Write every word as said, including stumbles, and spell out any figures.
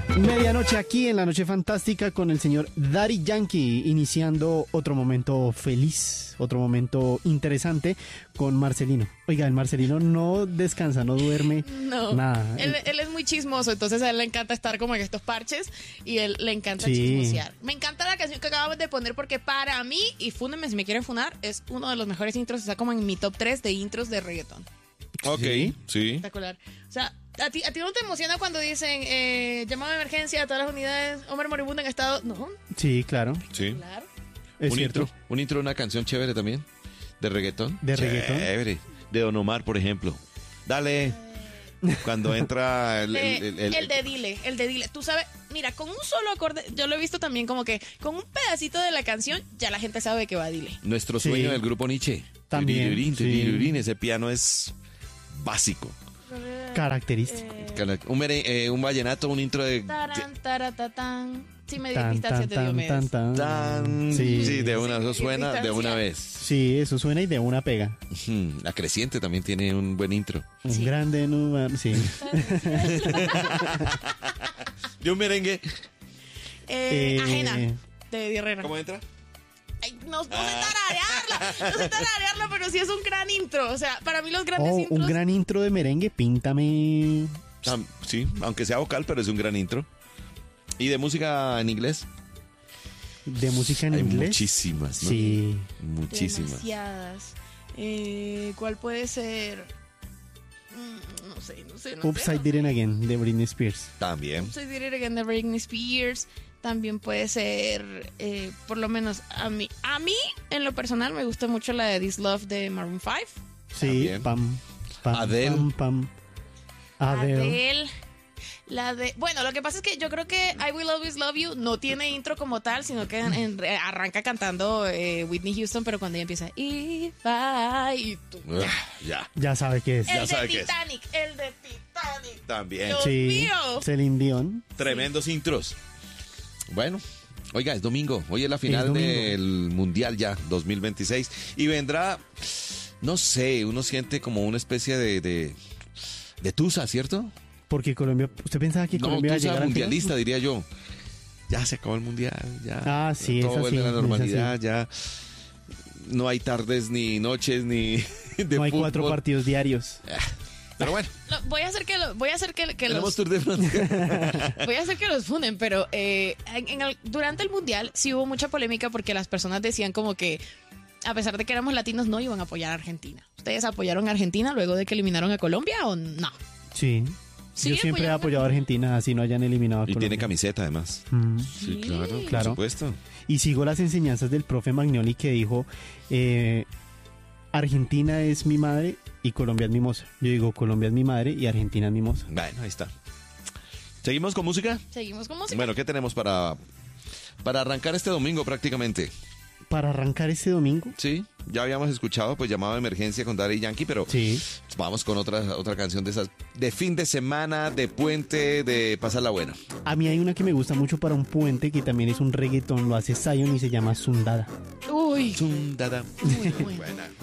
Medianoche aquí en La Noche Fantástica con el señor Daddy Yankee, iniciando otro momento feliz, otro momento interesante con Marcelino. Oiga, el Marcelino no descansa, no duerme, no, nada. Él, él es muy chismoso, entonces a él le encanta estar como en estos parches y él le encanta Sí. chismosear. Me encanta la canción que acabamos de poner porque para mí, y fúndenme si me quieren funar, es uno de los mejores intros, está como en mi top tres de intros de reggaetón. Ok, Sí. sí. Espectacular. O sea, ¿a ti, ¿a ti no te emociona cuando dicen eh, llamado de emergencia a todas las unidades, hombre moribundo en estado? No, Sí, claro, Sí. claro. es un cierto. intro, un intro de una canción chévere también. De reggaetón. De reggaetón. Chévere. De Don Omar, por ejemplo. Dale. Cuando entra el, Eh, el, el- el, el- de dile, el de dile. Tú sabes, mira, con un solo acorde, yo lo he visto también como que con un pedacito de la canción ya la gente sabe que va a dile. nuestro Sí. sueño del grupo Nietzsche. También, Tirirín, sí. tirirín, ese piano es básico. Característico. Eh, Un, mere- eh, un vallenato, un intro de... taran, taratatán. Sí, me di Tan, distancia, tan, te digo, tan, me tan, tan. Tan- Sí. sí, de una, Sí, eso suena de una distancia. vez. Sí, eso suena y de una pega. Ujú, La Creciente también tiene un buen intro. Un Sí. grande número, sí. De un merengue. Eh, Eh, ajena, de Eddie Herrera. ¿Cómo entra? Ay, no, no sé tararearla, no sé tararearla, pero sí es un gran intro. O sea, para mí los grandes Oh, intros... un gran intro de merengue, píntame. Tam- sí, aunque sea vocal, pero es un gran intro. ¿Y de música en inglés? De música en Hay inglés. muchísimas, ¿no? Sí. Muchísimas. Demasiadas. Eh, ¿Cuál puede ser? Mm, no sé, no sé, no Upside sé. Down Again de Britney Spears. También. Upside Down Again de Britney Spears. También puede ser, eh, por lo menos a mí. A mí, en lo personal, me gusta mucho la de This Love de Maroon five. Sí, También. pam, pam, Adele. pam, pam. Adele. Adele. La de... Bueno, lo que pasa es que yo creo que I Will Always Love You no tiene intro como tal, sino que en- en- arranca cantando eh, Whitney Houston, pero cuando ella empieza If I... y tú- Ah, ya. Ya sabe qué es. Ya El de sabe qué es. Titanic, el de Titanic. También. Dios Sí, mío. Celine Dion. Tremendos intros. Bueno, oiga, es domingo. Hoy es la final domingo. del Mundial ya, dos mil veintiséis. Y vendrá, no sé, uno siente como una especie de, de, de tusa, ¿cierto? Porque Colombia, ¿usted pensaba que No, Colombia iba a tusa llegar al final? mundialista, diría yo. Ya se acabó el Mundial, ya. Ah, sí, Todo es vuelve a la así, es normalidad, así. ya. No hay tardes ni noches ni de No hay fútbol. cuatro partidos diarios. Pero bueno, Lo- voy a hacer que, lo- voy a hacer que, que tenemos los Tour de Francia. voy a hacer que los funden, pero eh, en- en el- durante el mundial sí hubo mucha polémica porque las personas decían como que a pesar de que éramos latinos no iban a apoyar a Argentina. ¿Ustedes apoyaron a Argentina luego de que eliminaron a Colombia o no? Sí. Sí, Yo siempre he apoyaron a apoyado a Argentina, así no hayan eliminado a Y Colombia. tiene camiseta además. Mm. Sí, claro, Claro. por supuesto. Y sigo las enseñanzas del profe Magnoli que dijo, eh, Argentina es mi madre y Colombia es mi moza. Yo digo, Colombia es mi madre y Argentina es mi moza. Bueno, ahí está. ¿Seguimos con música? Seguimos con música. Bueno, ¿qué tenemos para, para arrancar este domingo prácticamente? Para arrancar este domingo, Sí, ya habíamos escuchado pues llamado de emergencia con Daddy Yankee, pero sí, vamos con otra, otra canción de esas de fin de semana, de puente, de pasarla buena. a mí hay una que me gusta mucho para un puente que también es un reggaetón, lo hace Zion y se llama Sundada. Uy, Zundada. muy bueno. Buena.